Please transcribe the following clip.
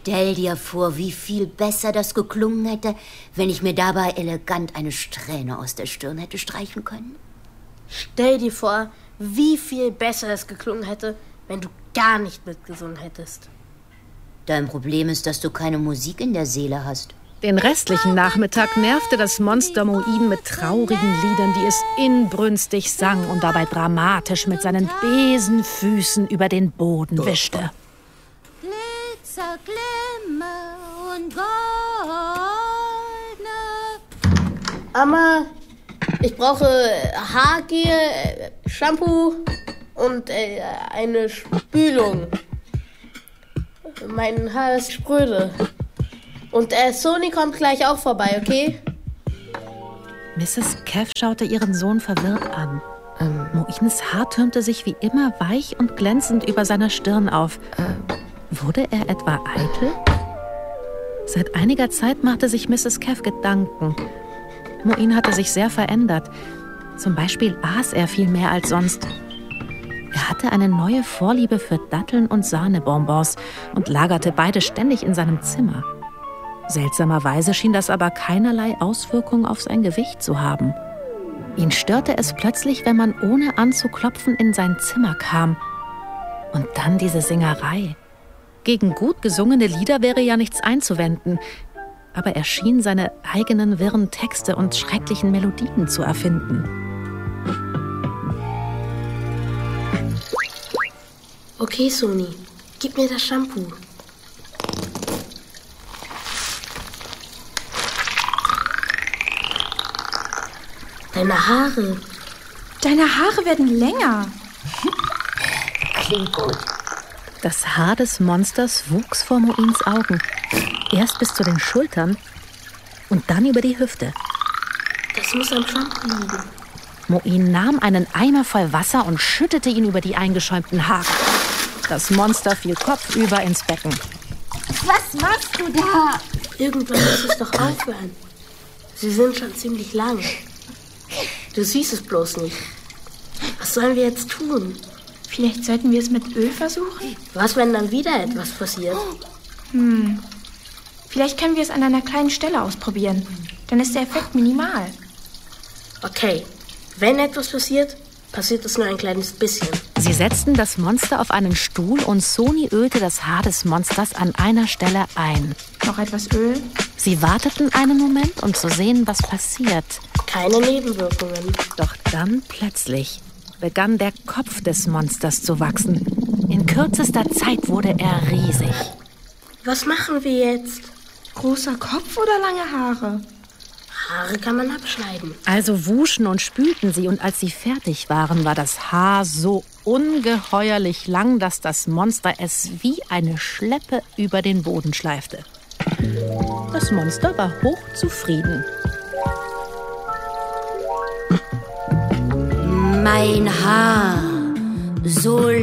Stell dir vor, wie viel besser das geklungen hätte, wenn ich mir dabei elegant eine Strähne aus der Stirn hätte streichen können. Stell dir vor, wie viel besser es geklungen hätte, wenn du gar nicht mitgesungen hättest. Dein Problem ist, dass du keine Musik in der Seele hast. Den restlichen Nachmittag nervte das Monster Moin mit traurigen Liedern, die es inbrünstig sang und dabei dramatisch mit seinen Besenfüßen über den Boden wischte. Glitzer, Glimmer und goldene. Mama, ich brauche Haargel, Shampoo und eine Spülung. Mein Haar ist spröde. Und Sony kommt gleich auch vorbei, okay? Mrs. Kev schaute ihren Sohn verwirrt an. Moins Haar türmte sich wie immer weich und glänzend über seiner Stirn auf. Wurde er etwa eitel? Seit einiger Zeit machte sich Mrs. Kev Gedanken. Moin hatte sich sehr verändert. Zum Beispiel aß er viel mehr als sonst. Er hatte eine neue Vorliebe für Datteln und Sahnebonbons und lagerte beide ständig in seinem Zimmer. Seltsamerweise schien das aber keinerlei Auswirkung auf sein Gewicht zu haben. Ihn störte es plötzlich, wenn man ohne anzuklopfen in sein Zimmer kam. Und dann diese Singerei. Gegen gut gesungene Lieder wäre ja nichts einzuwenden, aber er schien seine eigenen wirren Texte und schrecklichen Melodien zu erfinden. Okay, Sony, gib mir das Shampoo. Deine Haare. Deine Haare werden länger. Klingt gut. Das Haar des Monsters wuchs vor Moins Augen. Erst bis zu den Schultern und dann über die Hüfte. Das muss am Shampoo liegen. Moin nahm einen Eimer voll Wasser und schüttete ihn über die eingeschäumten Haare. Das Monster fiel kopfüber ins Becken. Was machst du da? Irgendwann muss es doch aufhören. Sie sind schon ziemlich lang. Du siehst es bloß nicht. Was sollen wir jetzt tun? Vielleicht sollten wir es mit Öl versuchen? Was, wenn dann wieder etwas passiert? Vielleicht können wir es an einer kleinen Stelle ausprobieren. Dann ist der Effekt minimal. Okay, wenn etwas passiert, passiert es nur ein kleines bisschen. Sie setzten das Monster auf einen Stuhl und Sony ölte das Haar des Monsters an einer Stelle ein. Noch etwas Öl? Sie warteten einen Moment, um zu sehen, was passiert. Keine Nebenwirkungen. Doch dann plötzlich begann der Kopf des Monsters zu wachsen. In kürzester Zeit wurde er riesig. Was machen wir jetzt? Großer Kopf oder lange Haare? Haare kann man abschneiden. Also wuschen und spülten sie, und als sie fertig waren, war das Haar so ungeheuerlich lang, dass das Monster es wie eine Schleppe über den Boden schleifte. Das Monster war hochzufrieden. Mein Haar, so